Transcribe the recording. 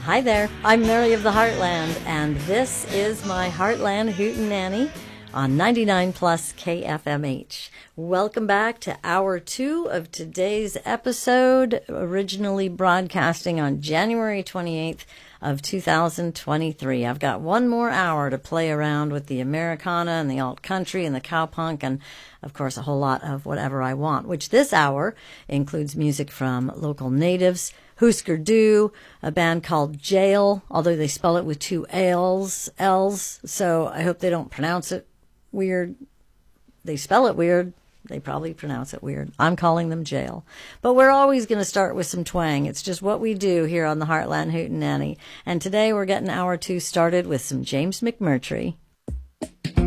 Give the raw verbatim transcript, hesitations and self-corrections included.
Hi there, I'm Mary of the Heartland, and this is my Heartland Hootenanny on ninety-nine plus K F M H. Welcome back to hour two of today's episode, originally broadcasting on January twenty-eighth of two thousand twenty-three. I've got one more hour to play around with the Americana and the alt country and the cowpunk and, of course, a whole lot of whatever I want, which this hour includes music from local natives, Husker Du, a band called Jail, although they spell it with two L's, L's, so I hope they don't pronounce it weird. They spell it weird. They probably pronounce it weird. I'm calling them Jail. But we're always going to start with some twang. It's just what we do here on the Heartland Hootenanny. And today we're getting hour two started with some James McMurtry.